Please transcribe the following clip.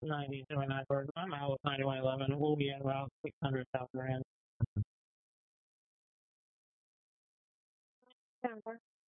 9079 Gordon. I'm out with 9111. We'll be at about 600,000 rand.